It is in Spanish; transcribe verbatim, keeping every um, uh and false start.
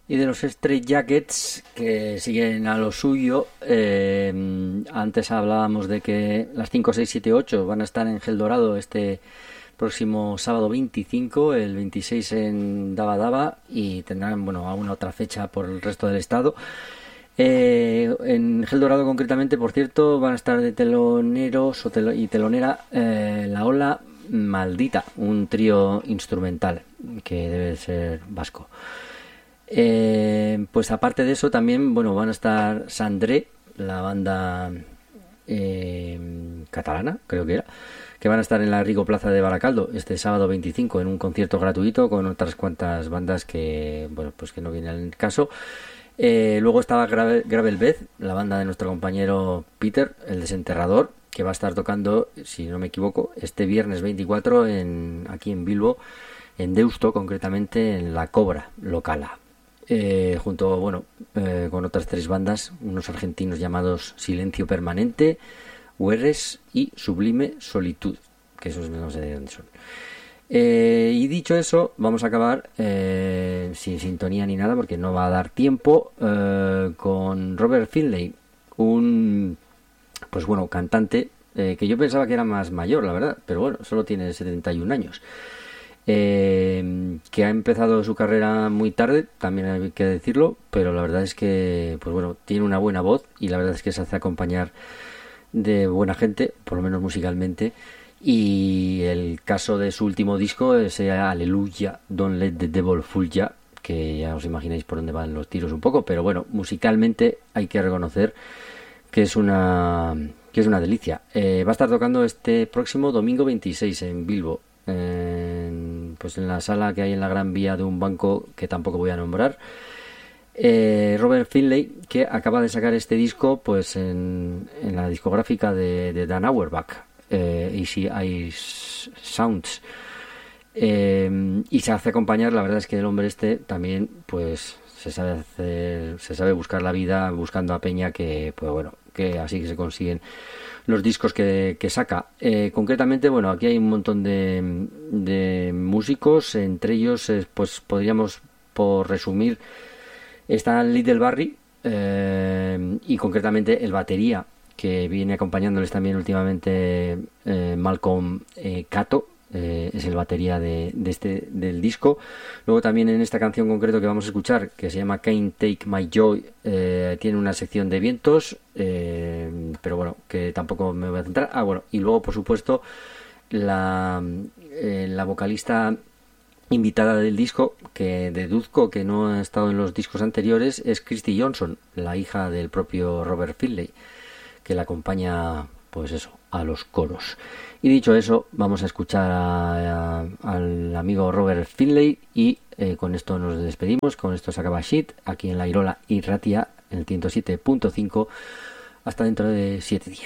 Y de los Straight Jackets, que siguen a lo suyo, eh, antes hablábamos de que las cinco, seis, siete, ocho van a estar en Gel Dorado este próximo sábado veinticinco, el veintiséis en Daba Daba, y tendrán, bueno, a una otra fecha por el resto del estado. Eh, en Gel Dorado concretamente, por cierto, van a estar de teloneros o telo, y telonera eh, La Ola Maldita, un trío instrumental que debe ser vasco. Eh, pues aparte de eso también, bueno, van a estar Sandré, la banda eh, catalana, creo que era, que van a estar en la Rico Plaza de Baracaldo este sábado veinticinco en un concierto gratuito con otras cuantas bandas que, bueno, pues que no viene al caso. Eh, luego estaba Gravel, Gravel Beth, la banda de nuestro compañero Peter, el desenterrador, que va a estar tocando, si no me equivoco, este viernes veinticuatro en, aquí en Bilbo, en Deusto, concretamente en La Cobra, Locala. Eh, junto, bueno, eh, con otras tres bandas, unos argentinos llamados Silencio Permanente, Huerres y Sublime Solitud, que esos no sé de dónde son. Eh, y dicho eso, vamos a acabar eh, sin sintonía ni nada, porque no va a dar tiempo, eh, con Robert Finlay, un, pues bueno, cantante eh, que yo pensaba que era más mayor, la verdad, pero bueno, solo tiene setenta y un años. Eh, que ha empezado su carrera muy tarde, también hay que decirlo, pero la verdad es que, pues bueno, tiene una buena voz y la verdad es que se hace acompañar de buena gente, por lo menos musicalmente. Y el caso de su último disco es Aleluya, Don't Let the Devil Fool Ya, que ya os imagináis por dónde van los tiros un poco, pero bueno, musicalmente hay que reconocer que es una que es una delicia. Eh, va a estar tocando este próximo domingo veintiséis en Bilbo, en, pues en la sala que hay en la Gran Vía de un banco que tampoco voy a nombrar. eh, Robert Finlay, que acaba de sacar este disco pues en, en la discográfica de, de Dan Auerbach, eh, Easy Eyes Sounds, eh, y se hace acompañar. La verdad es que el hombre este también pues se sabe hacer, se sabe buscar la vida buscando a peña, que pues bueno, que así que se consiguen los discos que, que saca. Eh, concretamente, bueno, aquí hay un montón de, de músicos, entre ellos, eh, pues podríamos, por resumir, está Little Barry, eh, y concretamente el batería, que viene acompañándoles también últimamente, eh, Malcolm eh, Cato, eh, es el batería de, de este del disco. Luego también en esta canción concreto que vamos a escuchar, que se llama Can't Take My Joy, eh, tiene una sección de vientos, eh, pero bueno, que tampoco me voy a centrar. Ah, bueno, y luego por supuesto la, eh, la vocalista invitada del disco, que deduzco que no ha estado en los discos anteriores, es Christy Johnson, la hija del propio Robert Finlay, que la acompaña, pues eso, a los coros. Y dicho eso, vamos a escuchar a, a, al amigo Robert Finlay y eh, con esto nos despedimos. Con esto se acaba Shit, aquí en La Irola y Ratia, en el ciento siete punto cinco. Hasta dentro de siete días.